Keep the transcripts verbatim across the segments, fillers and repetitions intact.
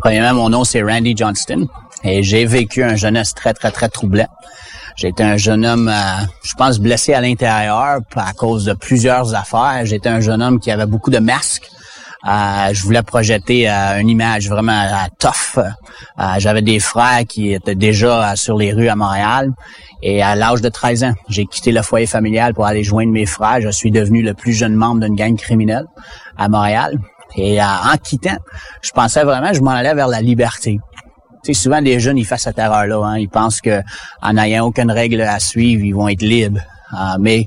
Premièrement, mon nom, c'est Randy Johnston et j'ai vécu un jeunesse très, très, très troublant. J'étais un jeune homme, euh, je pense, blessé à l'intérieur à cause de plusieurs affaires. J'étais un jeune homme qui avait beaucoup de masques. Euh, je voulais projeter euh, une image vraiment euh, tough. Euh, j'avais des frères qui étaient déjà euh, sur les rues à Montréal. Et à l'âge de treize ans, j'ai quitté le foyer familial pour aller joindre mes frères. Je suis devenu le plus jeune membre d'une gang criminelle à Montréal. Et euh, en quittant, je pensais vraiment que je m'en allais vers la liberté. Tu sais, souvent, les jeunes, ils font cette erreur-là. Hein. Ils pensent que en n'ayant aucune règle à suivre, ils vont être libres. Euh, mais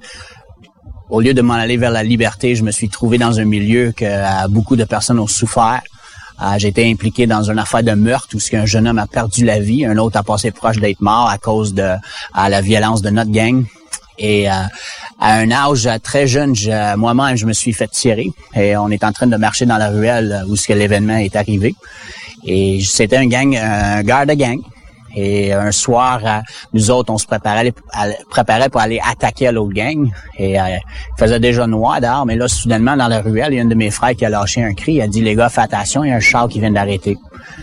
au lieu de m'en aller vers la liberté, je me suis trouvé dans un milieu que euh, beaucoup de personnes ont souffert. Euh, j'ai été impliqué dans une affaire de meurtre où un jeune homme a perdu la vie, un autre a passé proche d'être mort à cause de à la violence de notre gang. Et euh, à un âge très jeune, je, moi-même, je me suis fait tirer. Et on est en train de marcher dans la ruelle où ce que l'événement est arrivé. Et c'était un gang, un garde de gang. Et un soir, euh, nous autres, on se préparait, à, préparait pour aller attaquer l'autre gang. Et euh, il faisait déjà noir dehors, mais là, soudainement, dans la ruelle, il y a un de mes frères qui a lâché un cri. Il a dit, les gars, fais attention, il y a un char qui vient d'arrêter.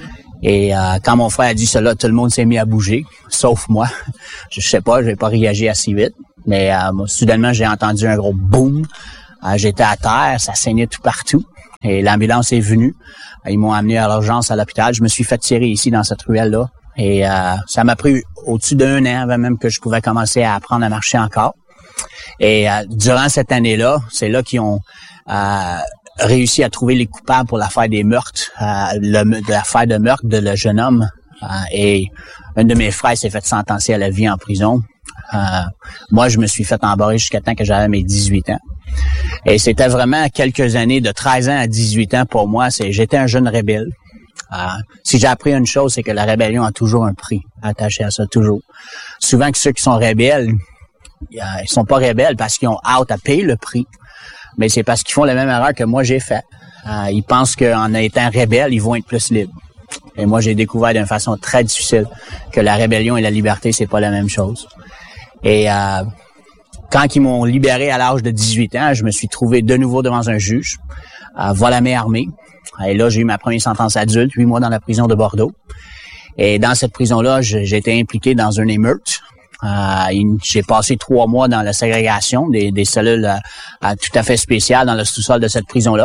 Et euh, quand mon frère a dit cela, tout le monde s'est mis à bouger, sauf moi. Je sais pas, j'ai pas réagi assez vite. Mais euh, moi, soudainement, j'ai entendu un gros boom. Euh, j'étais à terre, ça saignait tout partout. Et l'ambulance est venue. Ils m'ont amené à l'urgence à l'hôpital. Je me suis fait tirer ici dans cette ruelle-là. Et euh, ça m'a pris au-dessus d'un an avant même que je pouvais commencer à apprendre à marcher encore. Et euh, durant cette année-là, c'est là qu'ils ont euh, réussi à trouver les coupables pour l'affaire des meurtres, euh, le, de l'affaire de meurtre de le jeune homme. Euh, et un de mes frères s'est fait sentencer à la vie en prison. Euh, moi, je me suis fait embarrer jusqu'à temps que j'avais mes dix-huit ans. Et c'était vraiment quelques années, de treize ans à dix-huit ans pour moi. C'est, j'étais un jeune rebelle. Euh, si j'ai appris une chose, c'est que la rébellion a toujours un prix attaché à ça, toujours. Souvent que ceux qui sont rebelles, euh, ils sont pas rebelles parce qu'ils ont hâte à payer le prix, mais c'est parce qu'ils font la même erreur que moi j'ai fait. Euh, ils pensent qu'en étant rebelles, ils vont être plus libres. Et moi, j'ai découvert d'une façon très difficile que la rébellion et la liberté, c'est pas la même chose. Et euh, quand ils m'ont libéré à l'âge de dix-huit ans, je me suis trouvé de nouveau devant un juge, euh, vol à main armée. Et là, j'ai eu ma première sentence adulte, huit mois dans la prison de Bordeaux. Et dans cette prison-là, j'ai été impliqué dans une émeute. Euh, j'ai passé trois mois dans la ségrégation, des, des cellules euh, tout à fait spéciales dans le sous-sol de cette prison-là.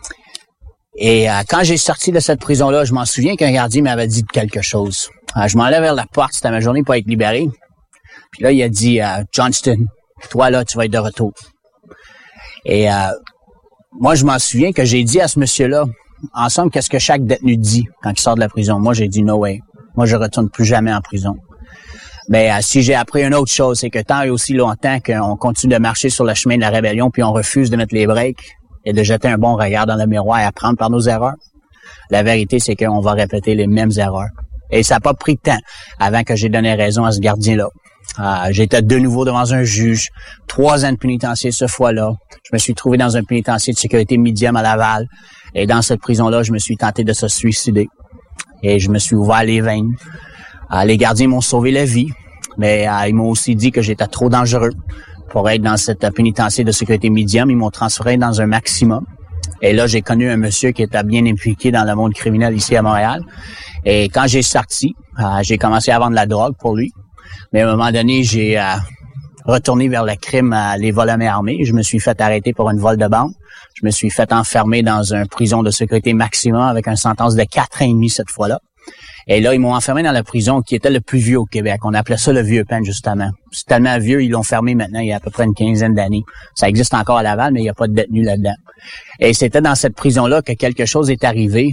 Et euh, quand j'ai sorti de cette prison-là, je m'en souviens qu'un gardien m'avait dit quelque chose. Euh, je m'en allais vers la porte, c'était ma journée pour être libéré. Puis là, il a dit euh, « Johnston, toi là, tu vas être de retour. » Et euh, moi, je m'en souviens que j'ai dit à ce monsieur-là, en somme, qu'est-ce que chaque détenu dit quand il sort de la prison? Moi, j'ai dit « No way. Moi, je retourne plus jamais en prison. » Mais euh, si j'ai appris une autre chose, c'est que tant et aussi longtemps qu'on continue de marcher sur le chemin de la rébellion puis on refuse de mettre les breaks et de jeter un bon regard dans le miroir et apprendre par nos erreurs, la vérité, c'est qu'on va répéter les mêmes erreurs. Et ça n'a pas pris de temps avant que j'ai donné raison à ce gardien-là. Euh, j'étais de nouveau devant un juge, trois ans de pénitencier ce fois-là. Je me suis trouvé dans un pénitencier de sécurité médium à Laval. Et dans cette prison-là, je me suis tenté de se suicider. Et je me suis ouvert les veines. Euh, les gardiens m'ont sauvé la vie, mais euh, ils m'ont aussi dit que j'étais trop dangereux pour être dans cette pénitencier de sécurité médium. Ils m'ont transféré dans un maximum. Et là, j'ai connu un monsieur qui était bien impliqué dans le monde criminel ici à Montréal. Et quand j'ai sorti, euh, j'ai commencé à vendre de la drogue pour lui. Mais à un moment donné, j'ai euh, retourné vers le crime, euh, les vols à main armée. Je me suis fait arrêter pour une vol de banque. Je me suis fait enfermer dans une prison de sécurité maximum avec une sentence de quatre ans et demi cette fois-là. Et là, ils m'ont enfermé dans la prison qui était le plus vieux au Québec. On appelait ça le Vieux Pen, justement. C'est tellement vieux, ils l'ont fermé maintenant il y a à peu près une quinzaine d'années. Ça existe encore à Laval, mais il n'y a pas de détenus là-dedans. Et c'était dans cette prison-là que quelque chose est arrivé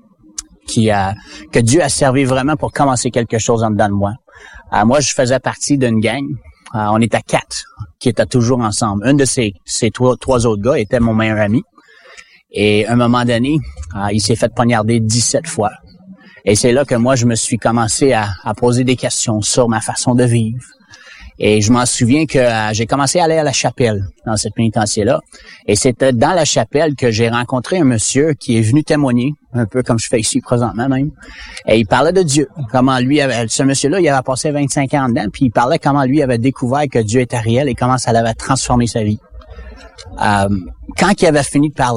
qui a, que Dieu a servi vraiment pour commencer quelque chose en dedans de moi. Euh, moi, je faisais partie d'une gang. Euh, on était quatre qui étaient toujours ensemble. Un de ces, ces trois, trois autres gars était mon meilleur ami. Et à un moment donné, euh, il s'est fait poignarder dix-sept fois. Et c'est là que moi, je me suis commencé à, à poser des questions sur ma façon de vivre. Et je m'en souviens que euh, j'ai commencé à aller à la chapelle dans cette pénitencier-là. Et c'était dans la chapelle que j'ai rencontré un monsieur qui est venu témoigner, un peu comme je fais ici présentement même. Et il parlait de Dieu. Comment lui avait, ce monsieur-là, il avait passé vingt-cinq ans dedans, puis il parlait comment lui avait découvert que Dieu était réel et comment ça l'avait transformé sa vie. Euh, quand il avait fini de parler,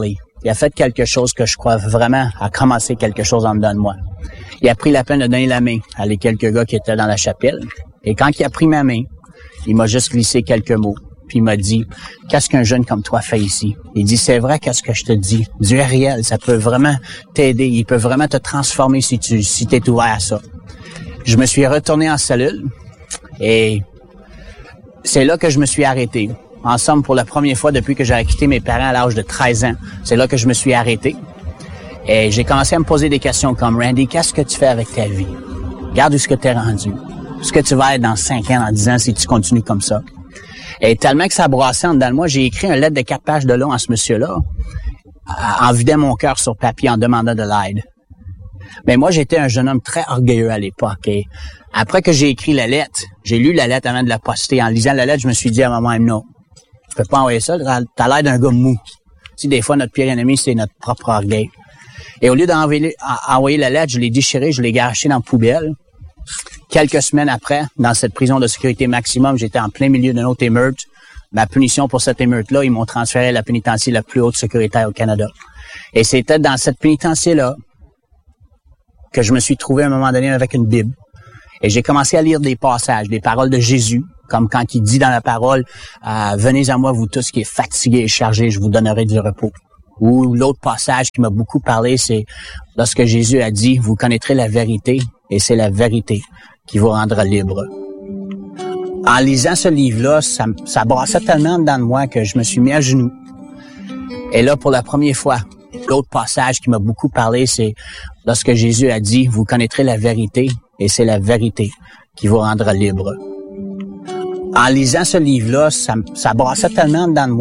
il a fait quelque chose que je crois vraiment a commencé quelque chose en dedans de moi. Il a pris la peine de donner la main à les quelques gars qui étaient dans la chapelle. Et quand il a pris ma main, il m'a juste glissé quelques mots. Puis il m'a dit, qu'est-ce qu'un jeune comme toi fait ici? Il dit, c'est vrai, qu'est-ce que je te dis? Dieu est réel, ça peut vraiment t'aider. Il peut vraiment te transformer si tu si t'es ouvert à ça. Je me suis retourné en cellule et c'est là que je me suis arrêté. En somme, pour la première fois depuis que j'ai quitté mes parents à l'âge de treize ans, c'est là que je me suis arrêté. Et j'ai commencé à me poser des questions comme, Randy, qu'est-ce que tu fais avec ta vie? Regarde où est-ce que tu es rendu. Où est-ce que tu vas être dans cinq ans, dans dix ans si tu continues comme ça? Et tellement que ça brassait en dedans de moi, j'ai écrit une lettre de quatre pages de long à ce monsieur-là, en vidant mon cœur sur papier en demandant de l'aide. Mais moi, j'étais un jeune homme très orgueilleux à l'époque. Et après que j'ai écrit la lettre, j'ai lu la lettre avant de la poster. En lisant la lettre, je me suis dit à moi-même, non, je peux pas envoyer ça, t'as l'air d'un gars mou. Tu sais, des fois, notre pire ennemi, c'est notre propre orgueil. Et au lieu d'envoyer envoyer la lettre, je l'ai déchirée, je l'ai gâchée dans la poubelle. Quelques semaines après, dans cette prison de sécurité maximum, j'étais en plein milieu d'une autre émeute. Ma punition pour cette émeute-là, ils m'ont transféré à la pénitencier la plus haute sécuritaire au Canada. Et c'était dans cette pénitencier-là que je me suis trouvé à un moment donné avec une Bible. Et j'ai commencé à lire des passages, des paroles de Jésus, comme quand il dit dans la parole, euh, « Venez à moi, vous tous qui êtes fatigués et chargés, je vous donnerai du repos. » Ou l'autre passage qui m'a beaucoup parlé, c'est lorsque Jésus a dit, « Vous connaîtrez la vérité, et c'est la vérité qui vous rendra libre. » En lisant ce livre-là, ça, ça brassait tellement dedans de moi que je me suis mis à genoux. Et là, pour la première fois, l'autre passage qui m'a beaucoup parlé, c'est lorsque Jésus a dit, « Vous connaîtrez la vérité, et c'est la vérité qui vous rendra libre. » En lisant ce livre-là, ça, ça brassait tellement dedans de moi